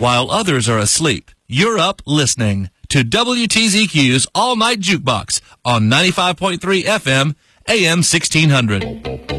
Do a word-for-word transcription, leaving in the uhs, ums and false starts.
while others are asleep. You're up listening to W T Z Q's All Night Jukebox on ninety-five point three F M, A M sixteen hundred.